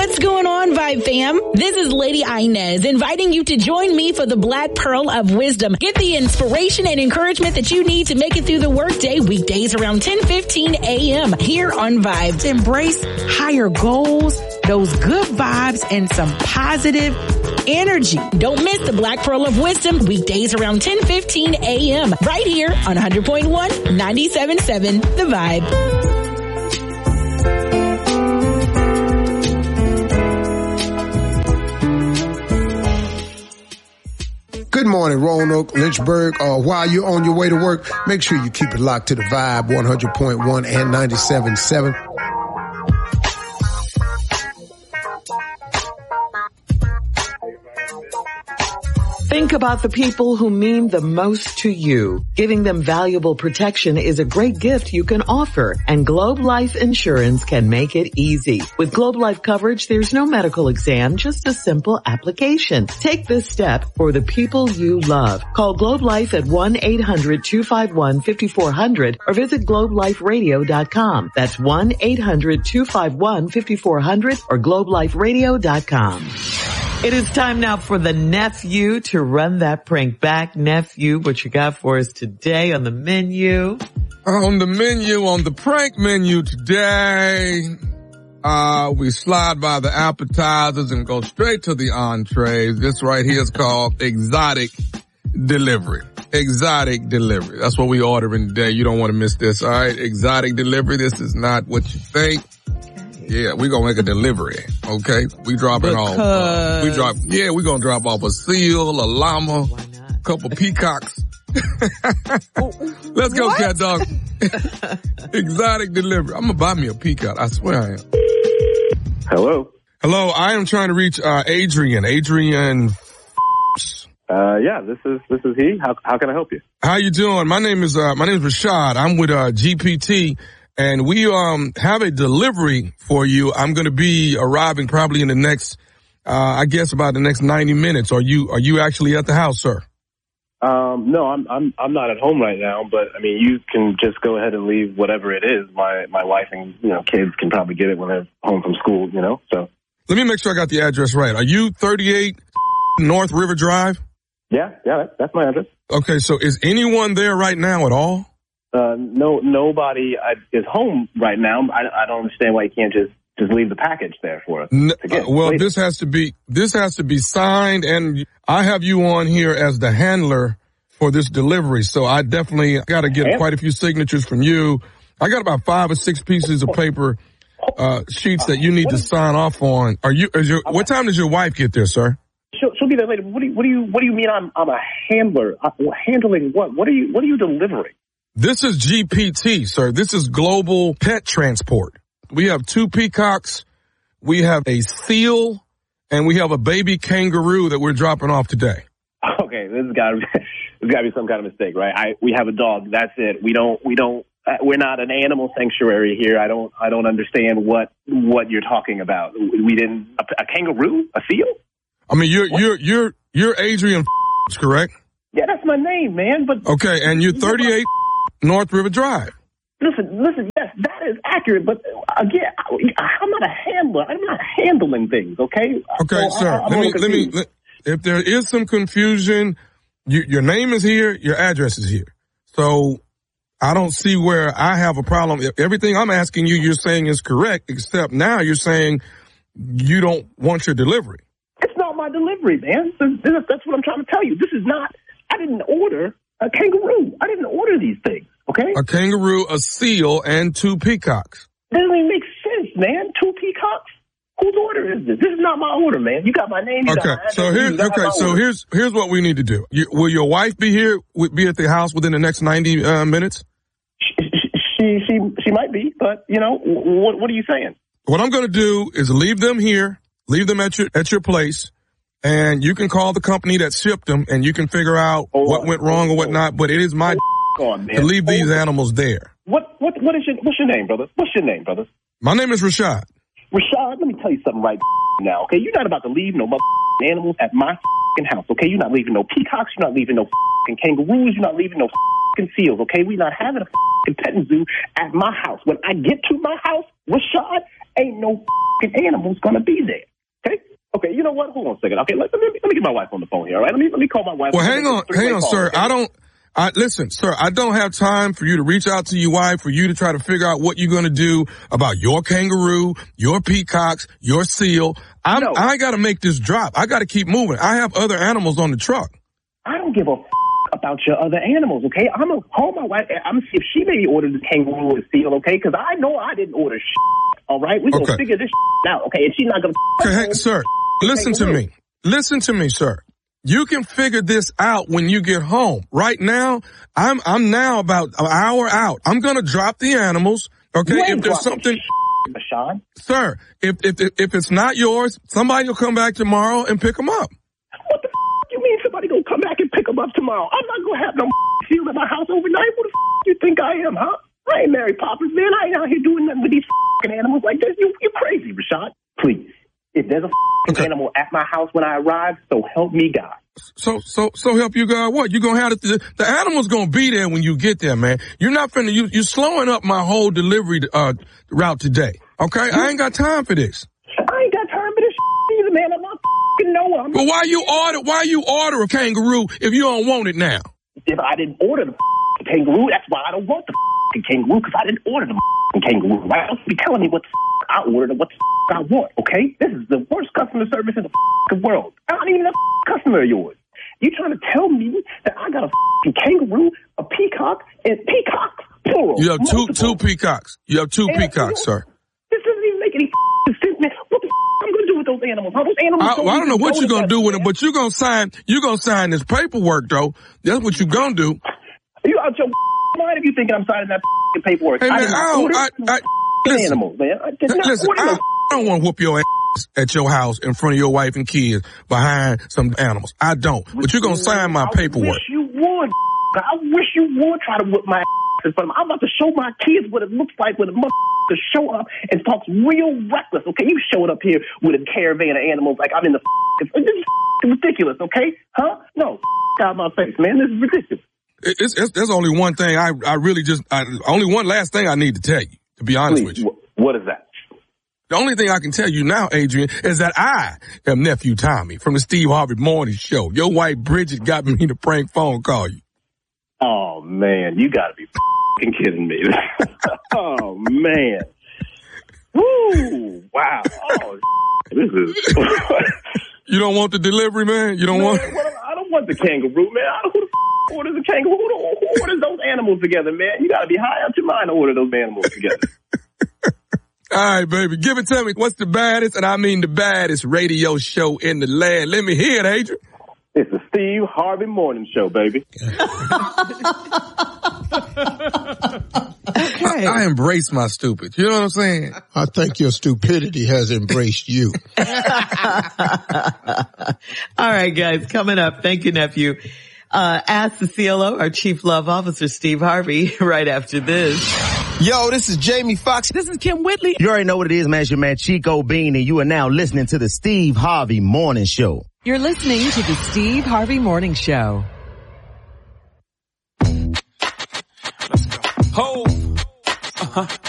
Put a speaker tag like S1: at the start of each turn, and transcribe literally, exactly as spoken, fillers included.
S1: What's going on, Vibe fam? This is Lady Inez inviting you to join me for the Black Pearl of Wisdom. Get the inspiration and encouragement that you need to make it through the workday weekdays around ten fifteen a.m. here on Vibe.
S2: To embrace higher goals, those good vibes, and some positive energy.
S1: Don't miss the Black Pearl of Wisdom weekdays around ten fifteen a.m. right here on one hundred point one, ninety-seven point seven The Vibe.
S3: Good morning, Roanoke, Lynchburg. Uh, while you're on your way to work, make sure you keep it locked to the Vibe one hundred point one and ninety-seven point seven.
S2: Think about the people who mean the most to you. Giving them valuable protection is a great gift you can offer, and Globe Life Insurance can make it easy. With Globe Life coverage, there's no medical exam, just a simple application. Take this step for the people you love. Call Globe Life at one eight hundred two five one five four zero zero or visit globe life radio dot com. That's one eight hundred two five one five four zero zero or globe life radio dot com. It is time now for the nephew to run that prank back. Nephew, what you got for us today on the menu?
S4: On the menu, on the prank menu today, uh, we slide by the appetizers and go straight to the entrees. This right here is called exotic delivery. Exotic delivery. That's what we ordering today. You don't want to miss this, all right? Exotic delivery. This is not what you think. Yeah, we gonna make a delivery, okay? We dropping off, uh, we drop, yeah, we gonna drop off a seal, a llama, a couple peacocks. Let's go, what? Cat dog. Exotic delivery. I'm gonna buy me a peacock. I swear I am.
S5: Hello.
S4: Hello, I am trying to reach, uh, Adrian. Adrian.
S5: Uh, yeah, this is, this is he. How, how can I help you?
S4: How you doing? My name is, uh, my name is Rashad. I'm with, uh, G P T. And we um have a delivery for you. I'm going to be arriving probably in the next, uh I guess about the next ninety minutes. Are you are you actually at the house, sir?
S5: Um, no, I'm I'm I'm not at home right now. But I mean, you can just go ahead and leave whatever it is. My my wife and you know kids can probably get it when they're home from school. You know, so
S4: let me make sure I got the address right. Are you thirty-eight North River Drive?
S5: Yeah, yeah, that, that's my address.
S4: Okay, so is anyone there right now at all?
S5: Uh, no, nobody is home right now. I, I don't understand why you can't just, just leave the package there for us.
S4: No, uh, well, later. this has to be, this has to be signed, and I have you on here as the handler for this delivery. So I definitely got to get quite a few signatures from you. I got about five or six pieces of paper, uh, sheets that you need to sign off on. Are you, is your, what time does your wife get there, sir?
S5: She'll, she'll be there later. What do you, what do you, what do you mean I'm, I'm a handler? Uh, handling what? What are you, what are you delivering?
S4: This is G P T, sir. This is Global Pet Transport. We have two peacocks, we have a seal, and we have a baby kangaroo that we're dropping off today.
S5: Okay, this has got to be, this has got to be some kind of mistake, right? I, we have a dog. That's it. We don't, we don't, uh, we're not an animal sanctuary here. I don't, I don't understand what, what you're talking about. We didn't, a, a kangaroo, a seal?
S4: I mean, you're, what? you're, you're, you're Adrian, correct?
S5: Yeah, that's my name, man. But
S4: okay, and you're thirty-eight North River Drive.
S5: Listen, listen, yes, that is accurate, but again, I'm not a handler. I'm not handling things, okay?
S4: Okay, so sir, I, let me, let me, let, if there is some confusion, you, your name is here, your address is here. So I don't see where I have a problem. Everything I'm asking you, you're saying is correct, except now you're saying you don't want your delivery.
S5: It's not my delivery, man. That's what I'm trying to tell you. This is not, I didn't order a kangaroo. I didn't order these things, okay?
S4: A kangaroo, a seal, and two peacocks.
S5: That doesn't even make sense, man. Two peacocks? Whose order is this? This is not my order, man. You got my name. You
S4: okay,
S5: got my
S4: so here's okay, so order. here's here's what we need to do. You, will your wife be here? Be at the house within the next ninety uh, minutes?
S5: She, she she she might be, but you know what? What are you saying?
S4: What I'm going to do is leave them here, leave them at your at your place. And you can call the company that shipped them, and you can figure out hold what on, went wrong or what not. But it is my on, to leave hold these on. animals there.
S5: What what what is your what's your name, brother? What's your name, brother?
S4: My name is Rashad.
S5: Rashad, let me tell you something right now, okay? You're not about to leave no animals at my house, okay? You're not leaving no peacocks. You're not leaving no kangaroos. You're not leaving no seals, okay? We're not having a petting zoo at my house. When I get to my house, Rashad, ain't no fucking animal's gonna be there. Okay? Okay, you know what? Hold on a second. Okay, let, let, me, let me get my wife on the phone here, all right? Let me, let me call my wife.
S4: Well, hang on, hang on, sir. I don't, I, listen, sir, I don't have time for you to reach out to your wife, for you to try to figure out what you're going to do about your kangaroo, your peacocks, your seal. I'm,
S5: no.
S4: I got to make this drop. I got to keep moving. I have other animals on the truck.
S5: I don't give a f- about your other animals, okay? I'm going to call my wife. I'm going to see if she maybe ordered the kangaroo and seal, okay? Because I know I didn't order shit, all right? We're going to
S4: Okay.
S5: figure this shit out, okay? And she's not going to...
S4: Okay, hey, sir, listen to me. Listen to me, sir. You can figure this out when you get home. Right now, I'm I'm now about an hour out. I'm gonna drop the animals. Okay, if there's something,
S5: Bashan.
S4: sir, if if if it's not yours, somebody will come back tomorrow and pick them up.
S5: What the f- you mean somebody gonna come back and pick them up tomorrow? I'm not gonna have no seal in my house overnight. What the f- you think I am, huh? I ain't Mary Poppins, man. I ain't out here doing nothing with these f- animals like this. You you crazy, Rashad? Please. If there's a f-
S4: Okay.
S5: animal at my house when I arrive, so help me God.
S4: So so so help you God. What you gonna have the the animal's gonna be there when you get there, man. You're not finna you you're slowing up my whole delivery uh route today. Okay, I ain't got time for this.
S5: I ain't got time for this shit either, man. I'm not f***ing Noah. I'm
S4: But why you order why you order a kangaroo if you don't want it now?
S5: If I didn't order the f***ing kangaroo, that's why I don't want the f***ing kangaroo, because I didn't order the f***ing kangaroo. Right? Don't be telling me what the f*** I ordered and what the f*** I want, okay? This is the worst customer service in the f***ing world. I'm not even a f***ing customer of yours. You trying to tell me that I got a f***ing kangaroo, a peacock, and peacocks, plural.
S4: You have two
S5: multiple.
S4: two peacocks. You have two
S5: And
S4: peacocks,
S5: you know,
S4: sir.
S5: This doesn't even make any f***ing sense, man. What the f*** I'm going to do with those animals? Huh? Those animals
S4: I,
S5: don't
S4: well, I don't know
S5: even
S4: what
S5: go
S4: you're gonna do
S5: together,
S4: with them,
S5: man.
S4: but you're gonna sign. You're gonna sign this paperwork, though. That's what you're gonna do.
S5: Are you out your mind if you thinking I'm signing that f***ing paperwork?
S4: Hey man,
S5: did not
S4: I don't.
S5: order
S4: I, I, listen,
S5: animals, man. I did not
S4: listen.
S5: order
S4: I,
S5: no
S4: I don't want to whoop your ass at your house in front of your wife and kids behind some animals. I don't. But you're gonna sign my paperwork.
S5: I wish you would. I wish you would try to whip my ass in front of them. I'm about to show my kids what it looks like when a motherfucker show up and talks real reckless. Okay, you showed up here with a caravan of animals like I'm in the. This is ridiculous. Okay, huh? No, out of my face, man. This is ridiculous.
S4: It's, it's, there's only one thing I, I really just, I, only one last thing I need to tell you, to be honest
S5: Please,
S4: with you.
S5: wh- what is that?
S4: The only thing I can tell you now, Adrian, is that I am Nephew Tommy from the Steve Harvey Morning Show. Your wife Bridget got me to prank phone call you.
S5: Oh man, you gotta be f***ing kidding me. Oh man. Woo! Wow. Oh, this is.
S4: You don't want the delivery, man? You don't
S5: Man,
S4: want?
S5: what, I don't want the kangaroo, man. I don't, who the f- orders a kangaroo? Who, the- who orders those animals together, man? You gotta be high out your mind to order those animals together.
S4: All right, baby. Give it to me. What's the baddest, and I mean the baddest radio show in the land? Let me hear it, Adrian.
S5: It's the Steve Harvey Morning Show, baby.
S4: I, I embrace my stupid. You know what I'm saying?
S3: I think your stupidity has embraced you.
S2: All right, guys, coming up. Thank you, nephew. Uh, ask the C L O, our Chief Love Officer, Steve Harvey, right after this.
S6: Yo, this is Jamie Foxx.
S1: This is Kim Whitley.
S6: You already know what it is, man. It's your man Chico Bean, and you are now listening to the Steve Harvey Morning Show.
S7: You're listening to the Steve Harvey Morning Show.
S8: Ho. Uh-huh.